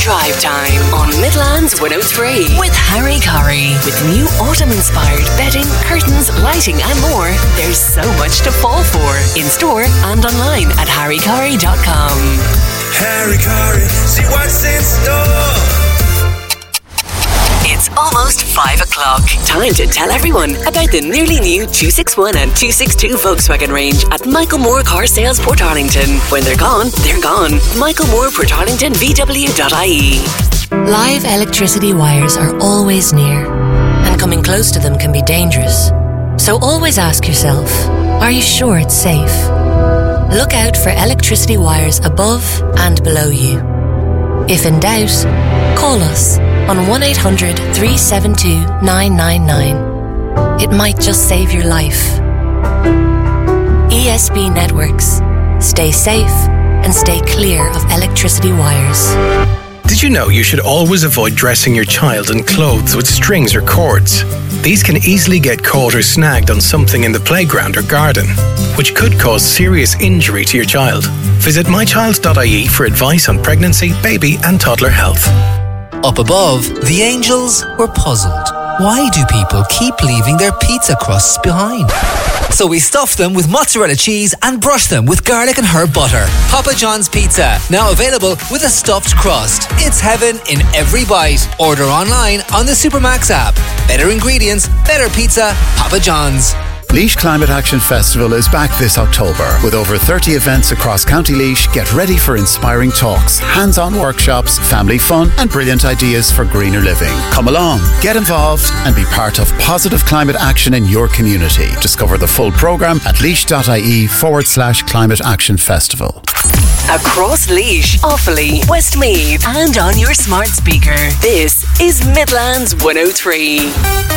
Drive Time on Midlands 103 with Harry Curry. With new autumn-inspired bedding, curtains, lighting and more, there's so much to fall for. In store and online at harrycurry.com. Harry Curry, see what's in store. It's almost 5 o'clock. Time to tell everyone about the nearly new 261 and 262 Volkswagen range at Michael Moore Car Sales Portarlington. When they're gone, they're gone. Michael Moore Portarlington VW.ie. Live electricity wires are always near, and coming close to them can be dangerous. So always ask yourself, are you sure it's safe? Look out for electricity wires above and below you. If in doubt, call us on 1-800-372-999. It might just save your life. ESB Networks. Stay safe and stay clear of electricity wires. Did you know you should always avoid dressing your child in clothes with strings or cords? These can easily get caught or snagged on something in the playground or garden, which could cause serious injury to your child. Visit mychild.ie for advice on pregnancy, baby and toddler health. Up above, the angels were puzzled. Why do people keep leaving their pizza crusts behind? So we stuffed them with mozzarella cheese and brushed them with garlic and herb butter. Papa John's Pizza, now available with a stuffed crust. It's heaven in every bite. Order online on the Supermax app. Better ingredients, better pizza, Papa John's. Laois Climate Action Festival is back this October. With over 30 events across County Laois, get ready for inspiring talks, hands-on workshops, family fun and brilliant ideas for greener living. Come along, get involved and be part of positive climate action in your community. Discover the full programme at laois.ie/Climate Action Festival. Across Laois, Offaly, Westmeath and on your smart speaker. This is Midlands 103.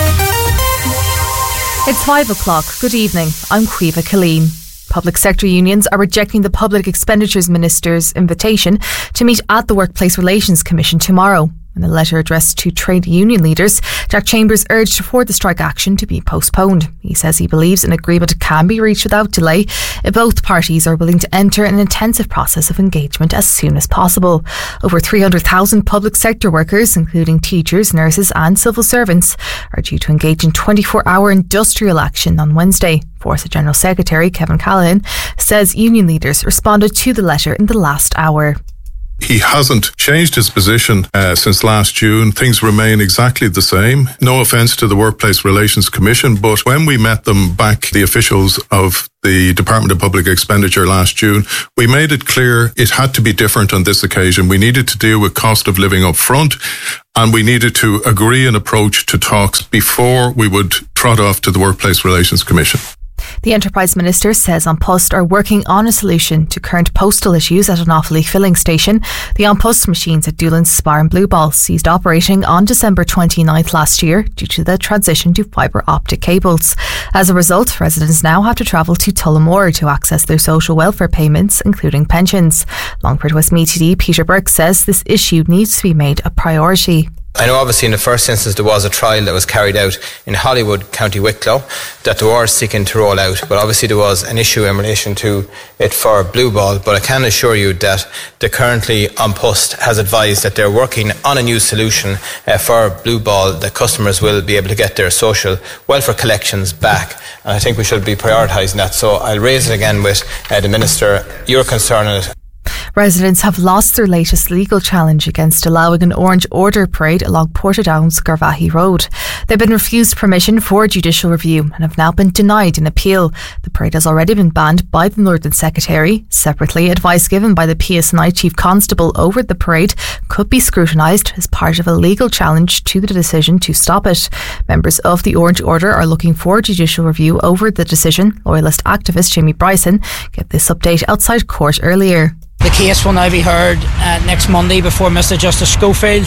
It's 5 o'clock. Good evening. I'm Caoimhe Killeen. Public sector unions are rejecting the Public Expenditures Minister's invitation to meet at the Workplace Relations Commission tomorrow. In a letter addressed to trade union leaders, Jack Chambers urged for the strike action to be postponed. He says he believes an agreement can be reached without delay if both parties are willing to enter an intensive process of engagement as soon as possible. Over 300,000 public sector workers, including teachers, nurses and civil servants, are due to engage in 24-hour industrial action on Wednesday. Force General Secretary Kevin Callahan says union leaders responded to the letter in the last hour. He hasn't changed his position since last June. Things remain exactly the same. No offence to the Workplace Relations Commission, but when we met them back, the officials of the Department of Public Expenditure last June, we made it clear it had to be different on this occasion. We needed to deal with cost of living up front, and we needed to agree an approach to talks before we would trot off to the Workplace Relations Commission. The Enterprise Minister says An Post are working on a solution to current postal issues at an Offaly filling station. The An Post machines at Doolan's Spar and Blue Ball ceased operating on December 29th last year due to the transition to fibre optic cables. As a result, residents now have to travel to Tullamore to access their social welfare payments, including pensions. Longford Westmeath TD Peter Burke says this issue needs to be made a priority. I know obviously in the first instance there was a trial that was carried out in Hollywood, County Wicklow, that they were seeking to roll out, but obviously there was an issue in relation to it for Blue Ball. But I can assure you that the currently An Post has advised that they're working on a new solution for Blue Ball, that customers will be able to get their social welfare collections back, and I think we should be prioritising that. So I'll raise it again with the Minister, your concern on it. Residents have lost their latest legal challenge against allowing an Orange Order parade along Portadown's Garvaghey Road. They've been refused permission for judicial review and have now been denied an appeal. The parade has already been banned by the Northern Secretary. Separately, advice given by the PSNI Chief Constable over the parade could be scrutinised as part of a legal challenge to the decision to stop it. Members of the Orange Order are looking for judicial review over the decision. Loyalist activist Jamie Bryson gave this update outside court earlier. The case will now be heard next Monday before Mr Justice Schofield.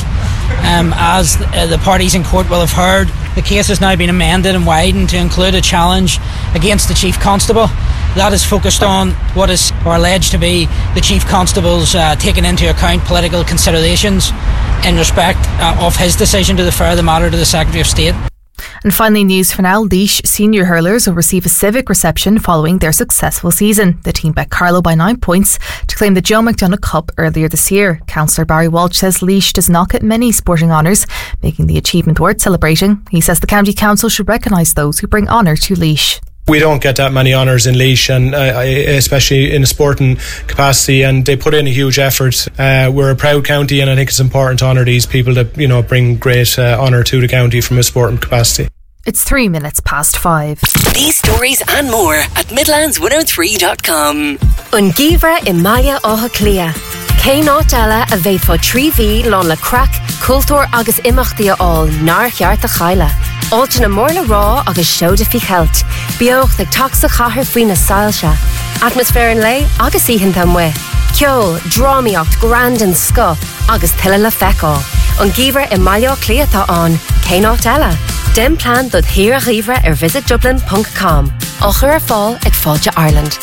As the parties in court will have heard, the case has now been amended and widened to include a challenge against the Chief Constable. That is focused on what is or alleged to be the Chief Constable's taking into account political considerations in respect of his decision to defer the matter to the Secretary of State. And finally, news for now. Laois senior hurlers will receive a civic reception following their successful season. The team beat Carlow by 9 points to claim the Joe McDonagh Cup earlier this year. Councillor Barry Walsh says Laois does not get many sporting honours, making the achievement worth celebrating. He says the County Council should recognise those who bring honour to Laois. We don't get that many honours in Laois, and especially in a sporting capacity, and they put in a huge effort. We're a proud county, and I think it's important to honour these people that bring great honour to the county from a sporting capacity. It's 3 minutes past 5. These stories and more at Midlands103.com. An gíomhra I maia átha clia. Cé nát eile a bheith fo 3V lán le crack, cultúr agus imachtaí all nar cheart a chaile. Áilte na mórla rá agus seoda fi cheilt. Beocht ag taxa chathair faoin na sailse. Atmosfér an lei agus íhan tam we. Ceol, drámaíocht, grand an sco agus tuile le feicáil. An gíomhra I maia clia tá an. Cé nát eile. Den plan dod hir a ghíomhra visitdublin.com. Ochar ar fáil ag fáilte Ireland.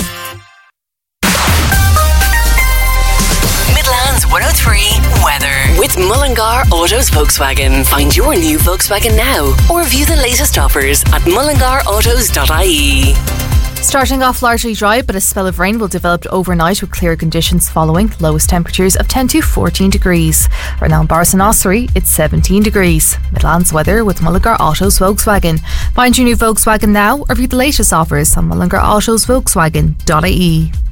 Midlands 103 weather with Mullingar Autos Volkswagen. Find your new Volkswagen now or view the latest offers at mullingarautos.ie. Starting off largely dry, but a spell of rain will develop overnight with clear conditions following. Lowest temperatures of 10 to 14 degrees. Right now in Borris and Ossory, it's 17 degrees. Midlands weather with Mullingar Autos Volkswagen. Find your new Volkswagen now or view the latest offers on mullingarautos.volkswagen.ie.